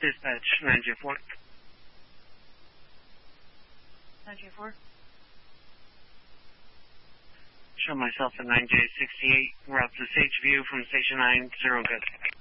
Dispatch 9J4. 9J4. Show myself at 9J68. Route to Sage View from Station 9, 0 good.